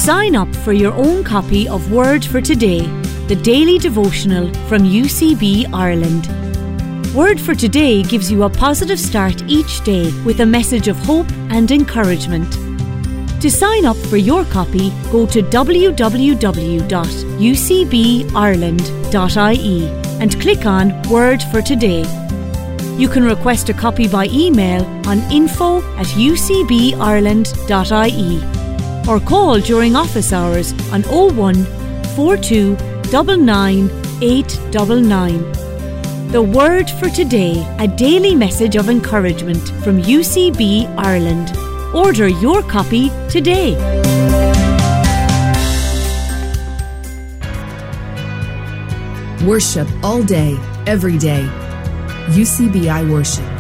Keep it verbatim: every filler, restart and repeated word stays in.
sign up for your own copy of Word for Today, the daily devotional from U C B Ireland. Word for Today gives you a positive start each day with a message of hope and encouragement. To sign up for your copy, go to w w w dot u c b ireland dot i e and click on Word for Today. You can request a copy by email on info at u c b ireland dot i e or call during office hours on oh one, four two, nine nine, eight nine nine. The Word for Today, a daily message of encouragement from U C B Ireland. Order your copy today. Worship all day, every day. U C B I Worship.